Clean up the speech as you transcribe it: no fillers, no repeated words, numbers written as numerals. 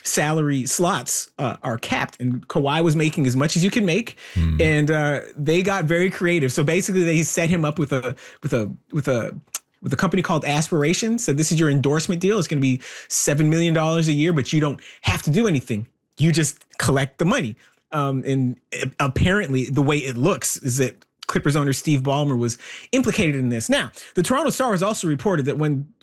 salary slots are capped, and Kawhi was making as much as you can make, and they got very creative. So basically, they set him up with a company called Aspiration. So this is your endorsement deal. It's going to be $7 million a year, but you don't have to do anything. You just collect the money. And apparently, the way it looks is that Clippers owner Steve Ballmer was implicated in this. Now, the Toronto Star has also reported that when